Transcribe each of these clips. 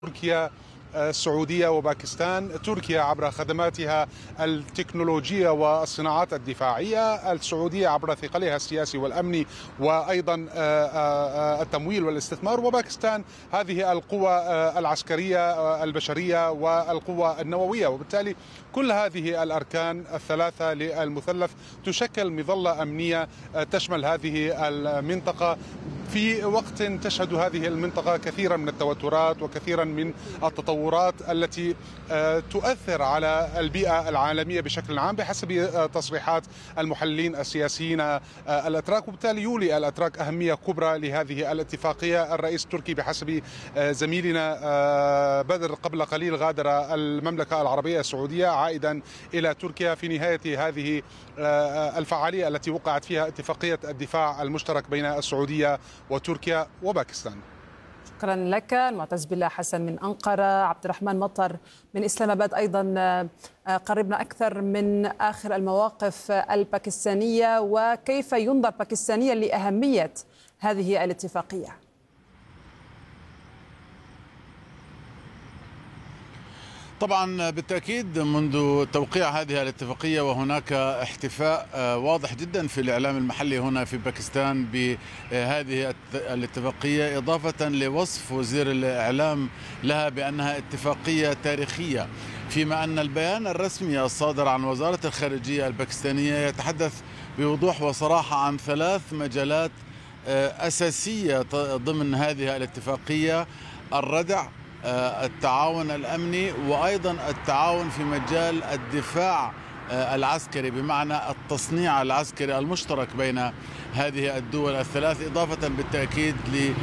تركيا السعودية وباكستان. تركيا عبر خدماتها التكنولوجية والصناعات الدفاعية، السعودية عبر ثقلها السياسي والأمني وأيضا التمويل والاستثمار، وباكستان هذه القوى العسكرية البشرية والقوى النووية. وبالتالي كل هذه الأركان الثلاثة للمثلث تشكل مظلة أمنية تشمل هذه المنطقة في وقت تشهد هذه المنطقة كثيرا من التوترات وكثيرا من التطورات التي تؤثر على البيئة العالمية بشكل عام بحسب تصريحات المحللين السياسيين الأتراك. وبالتالي يولي الأتراك أهمية كبرى لهذه الاتفاقية. الرئيس التركي بحسب زميلنا بدر قبل قليل غادر المملكة العربية السعودية عائدا إلى تركيا في نهاية هذه الفعالية التي وقعت فيها اتفاقية الدفاع المشترك بين السعودية وتركيا وباكستان. شكرا لك المعتز بالله حسن من أنقرة. عبد الرحمن مطر من إسلام آباد أيضا قربنا أكثر من آخر المواقف الباكستانية وكيف ينظر باكستانيا لأهمية هذه الاتفاقية. طبعا بالتأكيد منذ توقيع هذه الاتفاقية وهناك احتفاء واضح جدا في الإعلام المحلي هنا في باكستان بهذه الاتفاقية، إضافة لوصف وزير الإعلام لها بأنها اتفاقية تاريخية، فيما أن البيان الرسمي الصادر عن وزارة الخارجية الباكستانية يتحدث بوضوح وصراحة عن 3 مجالات أساسية ضمن هذه الاتفاقية: الردع، التعاون الأمني، وأيضا التعاون في مجال الدفاع العسكري بمعنى التصنيع العسكري المشترك بين هذه الدول الثلاث، إضافة بالتأكيد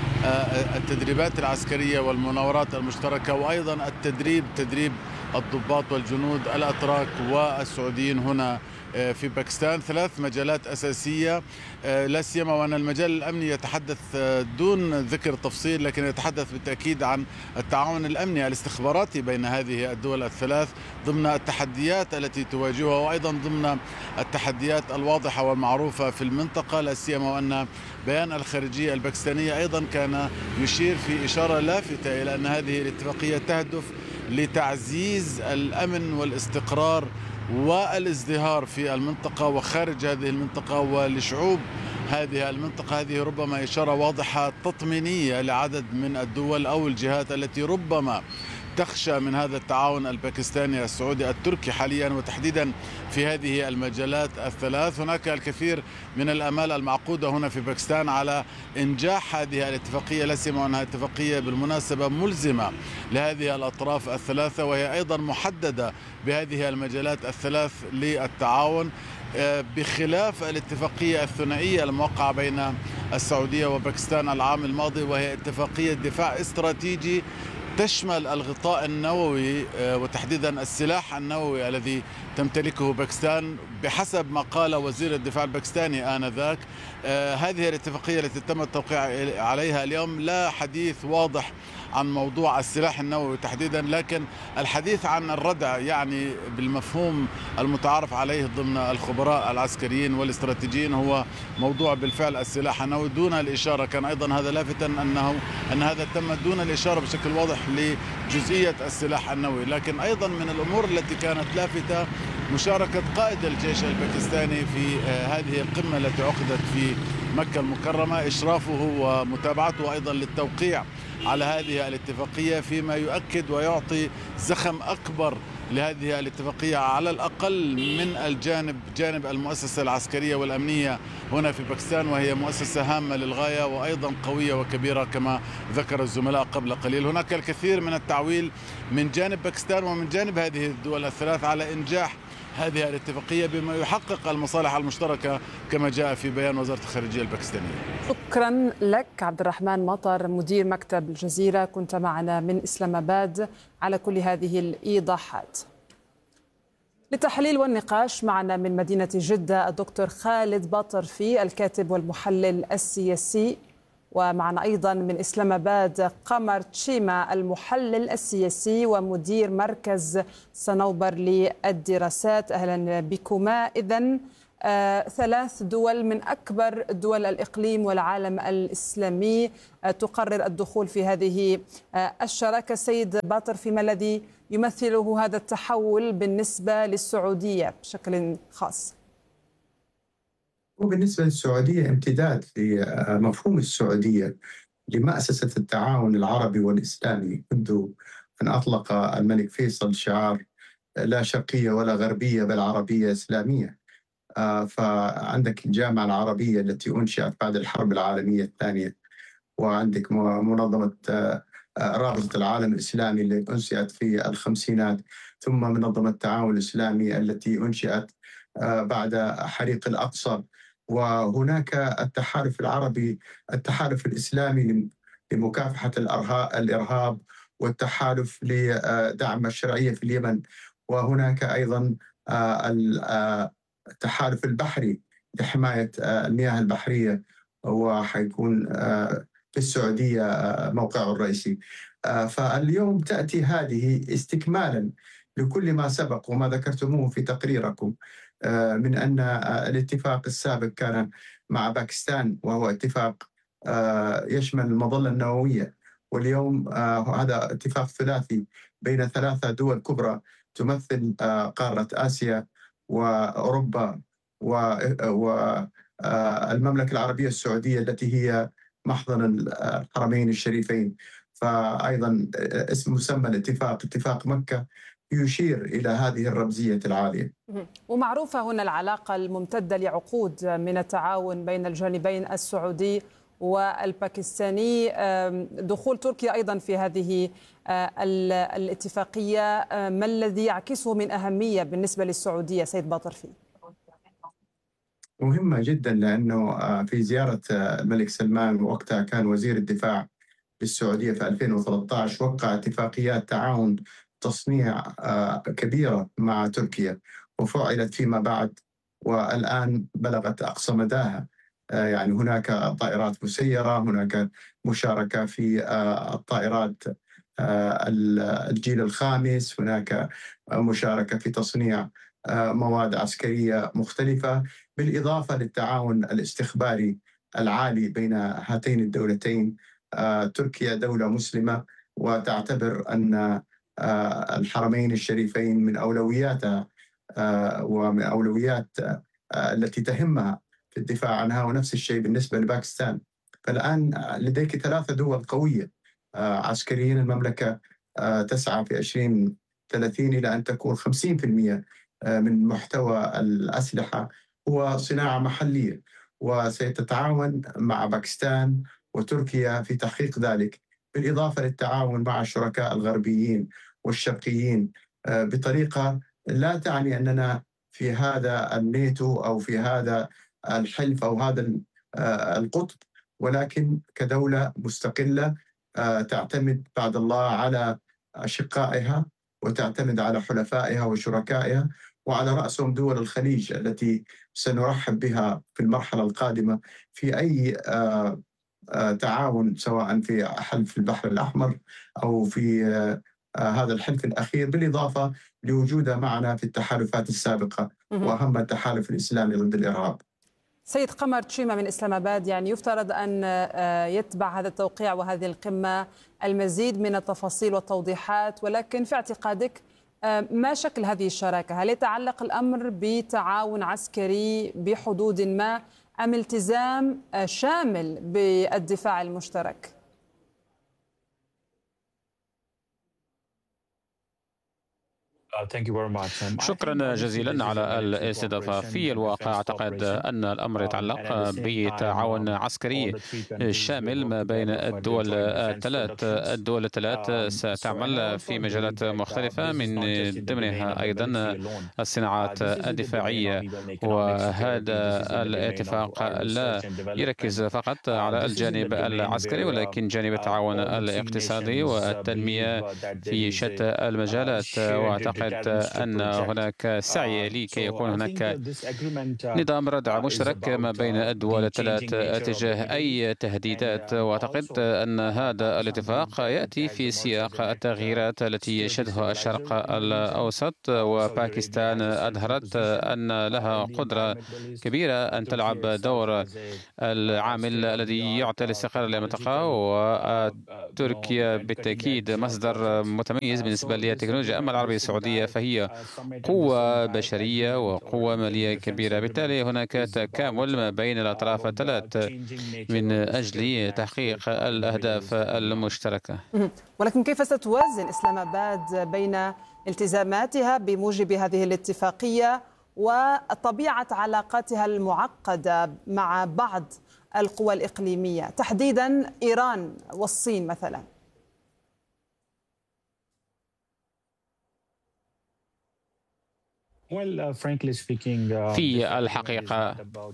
للتدريبات العسكرية والمناورات المشتركة، وأيضا تدريب الضباط والجنود الأتراك والسعوديين هنا في باكستان. 3 مجالات أساسية، لا سيما وأن المجال الأمني يتحدث دون ذكر تفصيل، لكن يتحدث بالتأكيد عن التعاون الأمني الاستخباراتي بين هذه الدول الثلاث ضمن التحديات التي تواجهها، وأيضا ضمن التحديات الواضحة والمعروفة في المنطقة، لا سيما وأن بيان الخارجية الباكستانية أيضا كان يشير في إشارة لافتة إلى أن هذه الاتفاقية تهدف لتعزيز الأمن والاستقرار والازدهار في المنطقة وخارج هذه المنطقة ولشعوب هذه المنطقة. هذه ربما إشارة واضحة تطمينية لعدد من الدول أو الجهات التي ربما تخشى من هذا التعاون الباكستاني السعودي التركي حاليا، وتحديدا في هذه المجالات الثلاث. هناك الكثير من الآمال المعقودة هنا في باكستان على إنجاح هذه الاتفاقية، لا سيما أنها اتفاقية بالمناسبة ملزمة لهذه الأطراف الثلاثة، وهي أيضا محددة بهذه المجالات الثلاث للتعاون، بخلاف الاتفاقية الثنائية الموقعة بين السعودية وباكستان العام الماضي، وهي اتفاقية دفاع استراتيجي تشمل الغطاء النووي وتحديدا السلاح النووي الذي تمتلكه باكستان بحسب ما قال وزير الدفاع الباكستاني آنذاك. هذه الاتفاقية التي تم التوقيع عليها اليوم لا حديث واضح عن موضوع السلاح النووي تحديدا، لكن الحديث عن الردع يعني بالمفهوم المتعارف عليه ضمن الخبراء العسكريين والاستراتيجيين هو موضوع بالفعل السلاح النووي دون الإشارة. كان أيضا هذا لافتا أن هذا تم دون الإشارة بشكل واضح لجزئية السلاح النووي. لكن أيضا من الأمور التي كانت لافتة مشاركة قائد الجيش الباكستاني في هذه القمة التي عقدت في مكة المكرمة، إشرافه ومتابعته أيضا للتوقيع على هذه الاتفاقية، فيما يؤكد ويعطي زخم أكبر لهذه الاتفاقية على الأقل من جانب المؤسسة العسكرية والأمنية هنا في باكستان، وهي مؤسسة هامة للغاية وأيضا قوية وكبيرة كما ذكر الزملاء قبل قليل. هناك الكثير من التعويل من جانب باكستان ومن جانب هذه الدول الثلاث على إنجاح هذه الاتفاقية بما يحقق المصالح المشتركة كما جاء في بيان وزارة الخارجية الباكستانية. شكرا لك عبد الرحمن مطر مدير مكتب الجزيرة، كنت معنا من إسلام آباد على كل هذه الإيضاحات. للتحليل والنقاش معنا من مدينة جدة الدكتور خالد باطرفي الكاتب والمحلل السياسي، ومعنا أيضا من إسلام آباد قمر تشيما المحلل السياسي ومدير مركز صنوبر للدراسات. أهلا بكما. إذن 3 دول من أكبر دول الإقليم والعالم الإسلامي تقرر الدخول في هذه الشراكة. سيد باطر، فيما الذي يمثله هذا التحول بالنسبة للسعودية بشكل خاص؟ وبالنسبة للسعودية امتداد لمفهوم السعودية لمؤسسة التعاون العربي والإسلامي منذ أن أطلق الملك فيصل شعار لا شرقية ولا غربية بل عربية إسلامية. فعندك الجامعة العربية التي أنشئت بعد الحرب العالمية الثانية، وعندك منظمة رابطة العالم الإسلامي التي أنشئت في الخمسينات، ثم منظمة التعاون الإسلامي التي أنشئت بعد حريق الأقصى، وهناك التحالف العربي التحالف الإسلامي لمكافحة الإرهاب، والتحالف لدعم الشرعية في اليمن، وهناك أيضا التحالف البحري لحماية المياه البحرية، وحيكون في السعودية موقعه الرئيسي. فاليوم تأتي هذه استكمالا لكل ما سبق وما ذكرتموه في تقريركم من أن الاتفاق السابق كان مع باكستان، وهو اتفاق يشمل المظلة النووية، واليوم هذا اتفاق ثلاثي بين 3 دول كبرى تمثل قارة آسيا وأوروبا والمملكة العربية السعودية التي هي محضن الحرمين الشريفين. فأيضا اسم مسمى الاتفاق اتفاق مكة يشير إلى هذه الرمزية العالية. ومعروفة هنا العلاقة الممتدة لعقود من التعاون بين الجانبين السعودي والباكستاني. دخول تركيا أيضا في هذه الاتفاقية ما الذي يعكسه من أهمية بالنسبة للسعودية سيد باطرفي؟ مهمة جدا، لأنه في زيارة الملك سلمان وقتها كان وزير الدفاع للسعودية في 2013 وقع اتفاقيات تعاون تصنيع كبيرة مع تركيا، وفعلت فيما بعد والآن بلغت أقصى مداها. يعني هناك طائرات مسيرة، هناك مشاركة في الطائرات الجيل الخامس، هناك مشاركة في تصنيع مواد عسكرية مختلفة، بالإضافة للتعاون الاستخباري العالي بين هاتين الدولتين. تركيا دولة مسلمة وتعتبر أن الحرمين الشريفين من أولوياتها ومن أولويات التي تهمها في الدفاع عنها، ونفس الشيء بالنسبة لباكستان. فالآن لديك 3 دول قوية عسكريا. المملكة تسعى في 2030 إلى أن تكون 50% من محتوى الأسلحة هو صناعة محلية، وستتعاون مع باكستان وتركيا في تحقيق ذلك، بالإضافة للتعاون مع الشركاء الغربيين والشرقيين بطريقة لا تعني أننا في هذا الناتو أو في هذا الحلف أو هذا القطب، ولكن كدولة مستقلة تعتمد بعد الله على أشقائها وتعتمد على حلفائها وشركائها، وعلى رأسهم دول الخليج التي سنرحب بها في المرحلة القادمة في أي تعاون، سواء في حلف البحر الأحمر أو في هذا الحلف الأخير، بالإضافة لوجودها معنا في التحالفات السابقة وأهم التحالف الإسلامي ضد الإرهاب. سيد قمر تشيمة من إسلام آباد، يعني يفترض أن يتبع هذا التوقيع وهذه القمة المزيد من التفاصيل والتوضيحات، ولكن في اعتقادك ما شكل هذه الشراكة؟ هل يتعلق الأمر بتعاون عسكري بحدود ما أم التزام شامل بالدفاع المشترك؟ شكرا جزيلا على الاستضافة. في الواقع أعتقد أن الأمر يتعلق بتعاون عسكري شامل ما بين الدول الثلاث. الدول الثلاث ستعمل في مجالات مختلفة، من ضمنها أيضا الصناعات الدفاعية، وهذا الاتفاق لا يركز فقط على الجانب العسكري ولكن جانب التعاون الاقتصادي والتنمية في شتى المجالات. وأعتقد أعتقد أن هناك سعي لكي يكون هناك نظام ردع مشترك ما بين الدول الثلاث تجاه أي تهديدات، وأعتقد أن هذا الاتفاق يأتي في سياق التغييرات التي يشهدها الشرق الأوسط، وباكستان أظهرت أن لها قدرة كبيرة أن تلعب دور العامل الذي يعطي الاستقرار للمنطقة. وتركيا بالتأكيد مصدر متميز بالنسبة للتكنولوجيا. أما العربية السعودية فهي قوة بشرية وقوة مالية كبيرة، بالتالي هناك تكامل ما بين الأطراف الثلاث من أجل تحقيق الأهداف المشتركة. ولكن كيف ستوازن إسلام آباد بين التزاماتها بموجب هذه الاتفاقية وطبيعة علاقاتها المعقدة مع بعض القوى الإقليمية، تحديدا إيران والصين مثلا؟ في الحقيقة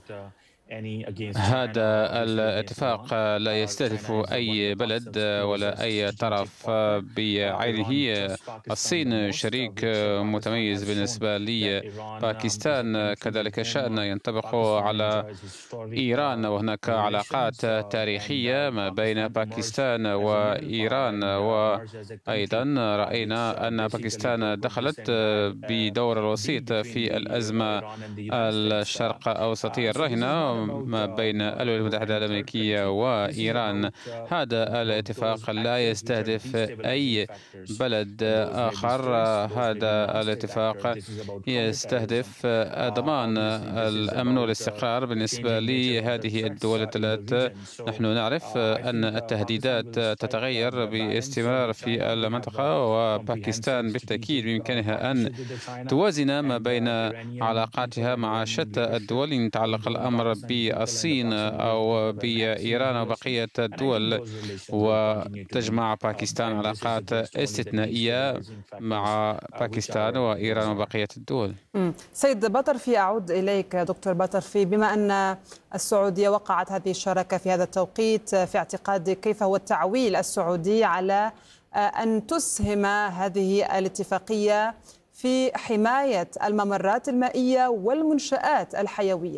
هذا الاتفاق لا يستهدف أي بلد ولا أي طرف بعينه. الصين شريك متميز بالنسبة لباكستان، كذلك شأن ينطبق على إيران، وهناك علاقات تاريخية ما بين باكستان وإيران. وأيضا رأينا أن باكستان دخلت بدور الوسيط في الأزمة الشرق أوسطية الراهنة ما بين الولايات المتحدة الأمريكية وإيران. هذا الاتفاق لا يستهدف أي بلد آخر، هذا الاتفاق يستهدف ضمان الأمن والاستقرار بالنسبة لهذه الدول الثلاث. نحن نعرف أن التهديدات تتغير باستمرار في المنطقة، وباكستان بالتأكيد بإمكانها أن توازن ما بين علاقاتها مع شتى الدول إن تعلق الأمر بالصين أو بإيران أو بقية الدول، وتجمع باكستان علاقات استثنائية مع باكستان وإيران وبقية الدول. سيد بطرفي، أعود إليك دكتور بطرفي، بما أن السعودية وقعت هذه الشراكة في هذا التوقيت، في اعتقادك كيف هو التعويل السعودي على أن تسهم هذه الاتفاقية في حماية الممرات المائية والمنشآت الحيوية؟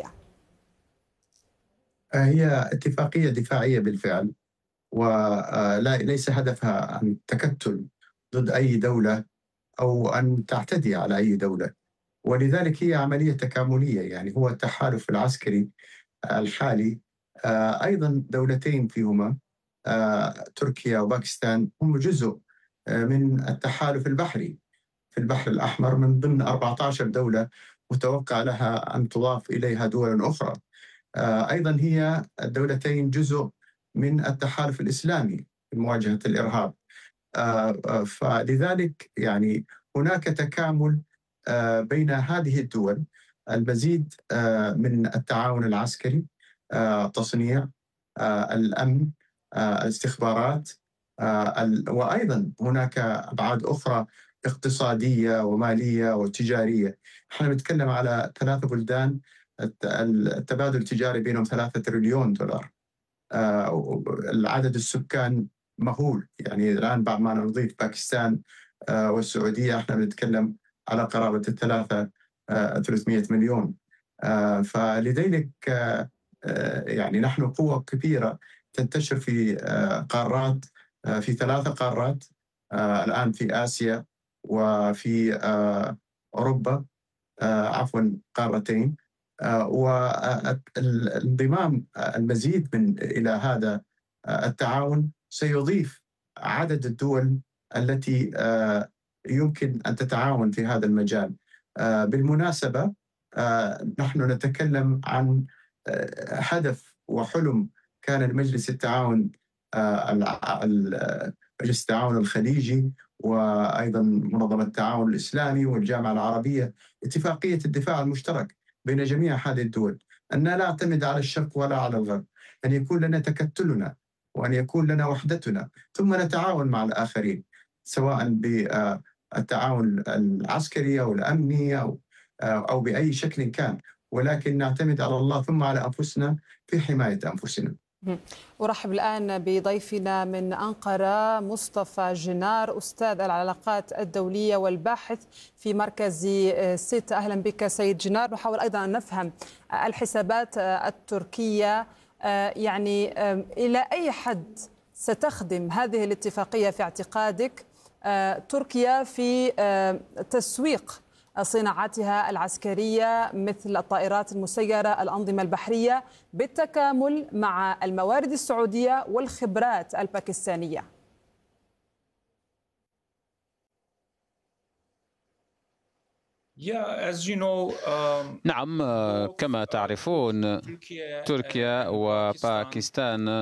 هي اتفاقية دفاعية بالفعل، وليس هدفها أن تكتل ضد أي دولة أو أن تعتدي على أي دولة، ولذلك هي عملية تكاملية. يعني هو التحالف العسكري الحالي أيضا دولتين فيهما تركيا وباكستان هم جزء من التحالف البحري في البحر الأحمر من ضمن 14 دولة متوقع لها أن تضاف إليها دول أخرى. أيضا هي الدولتين جزء من التحالف الإسلامي في مواجهة الإرهاب. فلذلك يعني هناك تكامل بين هذه الدول، المزيد من التعاون العسكري، تصنيع، الأمن، الاستخبارات، وأيضا هناك أبعاد أخرى اقتصادية ومالية وتجارية. احنا نتكلم على 3 بلدان التبادل التجاري بينهم 3 تريليون دولار. العدد السكان مهول، يعني الآن بعد ما نضيف باكستان والسعودية احنا بنتكلم على قرابة 300 مليون. فلذلك يعني نحن قوة كبيرة تنتشر في قارات، في 3 قارات الآن، في آسيا وفي أوروبا، عفوا قارتين. والانضمام المزيد إلى هذا التعاون سيضيف عدد الدول التي يمكن أن تتعاون في هذا المجال. بالمناسبة نحن نتكلم عن هدف وحلم كان المجلس التعاون مجلس التعاون الخليجي وأيضا منظمة التعاون الإسلامي والجامعة العربية، اتفاقية الدفاع المشترك بين جميع هذه الدول، أن لا نعتمد على الشرق ولا على الغرب، أن يكون لنا تكتلنا وأن يكون لنا وحدتنا، ثم نتعاون مع الآخرين سواء بالتعاون العسكري أو الأمني أو بأي شكل كان، ولكن نعتمد على الله ثم على أنفسنا في حماية أنفسنا. أرحب الآن بضيفنا من أنقرة مصطفى جنار، أستاذ العلاقات الدولية والباحث في مركز ست. أهلا بك سيد جنار. نحاول أيضا أن نفهم الحسابات التركية، يعني إلى أي حد ستخدم هذه الاتفاقية في اعتقادك تركيا في تسويق صناعاتها العسكرية مثل الطائرات المسيرة، الأنظمة البحرية، بالتكامل مع الموارد السعودية والخبرات الباكستانية؟ نعم، كما تعرفون تركيا وباكستان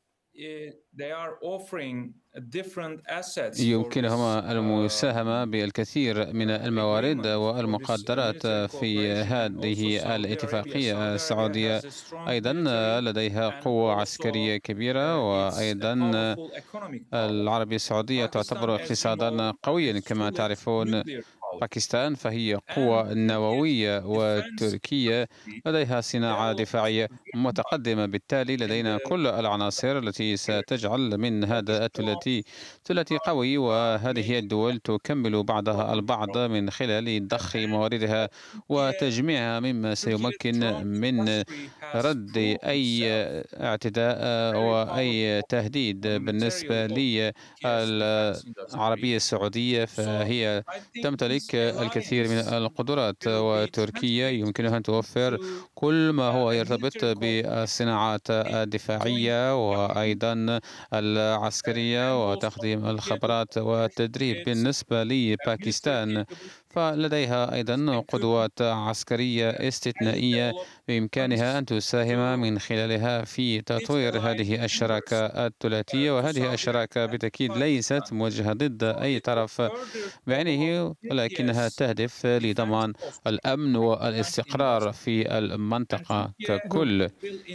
يمكنهما المساهمة بالكثير من الموارد والمقدرات في هذه الاتفاقية. السعودية أيضا لديها قوة عسكرية كبيرة، وأيضا العربية السعودية تعتبر اقتصادا قويا كما تعرفون. باكستان فهي قوة نووية، وتركيا لديها صناعة دفاعية متقدمة. بالتالي لدينا كل العناصر التي ستجعل من هذا الثلاثي قوي، وهذه الدول تكمل بعضها البعض من خلال ضخ مواردها وتجميعها، مما سيمكن من رد أي اعتداء وأي تهديد. بالنسبة للعربية السعودية فهي تمتلك الكثير من القدرات، وتركيا يمكنها أن توفر كل ما هو يرتبط بالصناعات الدفاعية وأيضا العسكرية وتقديم الخبرات والتدريب. بالنسبة لباكستان فلديها أيضا قدوات عسكرية استثنائية بإمكانها أن تساهم من خلالها في تطوير هذه الشراكة الثلاثية، وهذه الشراكة بالتأكيد ليست موجهة ضد أي طرف بعينه، ولكنها تهدف لضمان الأمن والاستقرار في المنطقة ككل.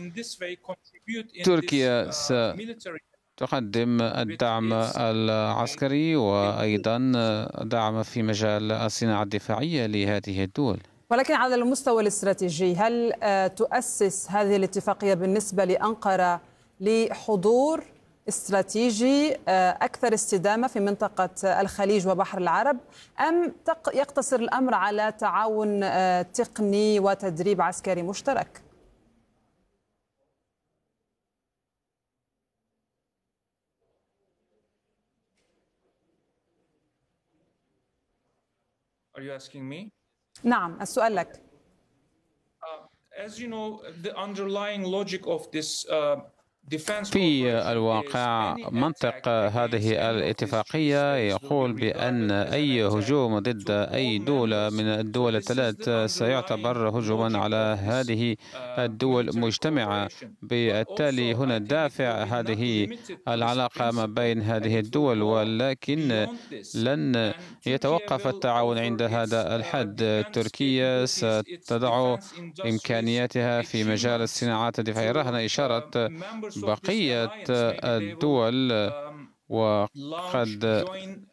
تركيا تقدم الدعم العسكري وأيضا دعم في مجال الصناعة الدفاعية لهذه الدول. ولكن على المستوى الاستراتيجي، هل تؤسس هذه الاتفاقية بالنسبة لأنقرة لحضور استراتيجي أكثر استدامة في منطقة الخليج وبحر العرب، أم يقتصر الأمر على تعاون تقني وتدريب عسكري مشترك؟ Are you asking me? نعم، السؤال لك. As you know, the underlying logic of this في الواقع منطق هذه الاتفاقية يقول بأن أي هجوم ضد أي دولة من الدول الثلاث سيعتبر هجوما على هذه الدول مجتمعة. بالتالي هنا دافع هذه العلاقة ما بين هذه الدول، ولكن لن يتوقف التعاون عند هذا الحد. تركيا ستضع إمكانياتها في مجال الصناعات الدفاعية رهن إشارة بقية الدول، وقد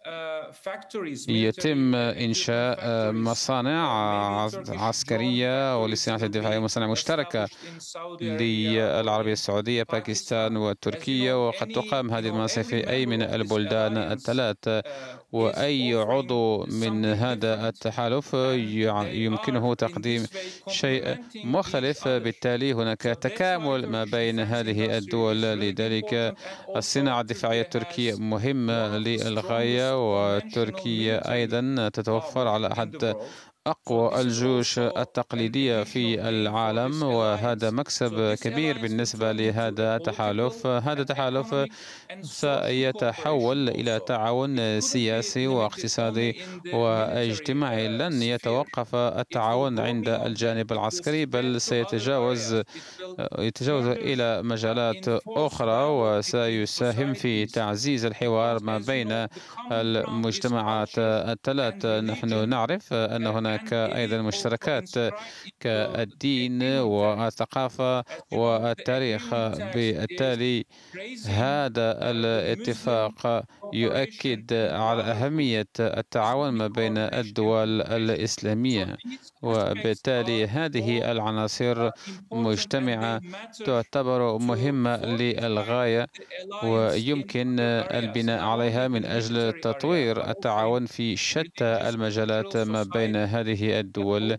يتم إنشاء مصانع عسكرية وللصناعة الدفاعية، مصانع مشتركة للعربية السعودية، باكستان وتركيا، وقد تقام هذه المصانع في أي من البلدان الثلاث. وأي عضو من هذا التحالف يمكنه تقديم شيء مختلف. بالتالي هناك تكامل ما بين هذه الدول. لذلك الصناعة الدفاعية التركية مهمة للغاية، وتركيا أيضا تتوفر على أحد أقوى الجيوش التقليدية في العالم، وهذا مكسب كبير بالنسبة لهذا التحالف. هذا التحالف سيتحول إلى تعاون سياسي واقتصادي واجتماعي. لن يتوقف التعاون عند الجانب العسكري، بل سيتجاوز إلى مجالات أخرى، وسيساهم في تعزيز الحوار ما بين المجتمعات الثلاث. نحن نعرف أن هناك أيضا مشتركات كالدين والثقافة والتاريخ. بالتالي هذا الاتفاق يؤكد على أهمية التعاون ما بين الدول الإسلامية، وبالتالي هذه العناصر مجتمعة تعتبر مهمة للغاية، ويمكن البناء عليها من أجل تطوير التعاون في شتى المجالات ما بين هذه الدول.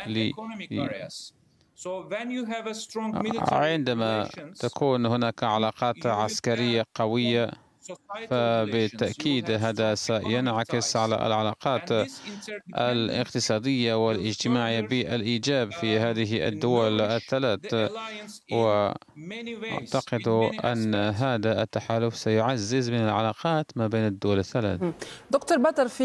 عندما تكون هناك علاقات عسكرية قوية، فبالتأكيد هذا سينعكس على العلاقات الاقتصادية والاجتماعية بالإيجاب في هذه الدول الثلاث، وأعتقد أن هذا التحالف سيعزز من العلاقات ما بين الدول الثلاث. دكتور بدر، في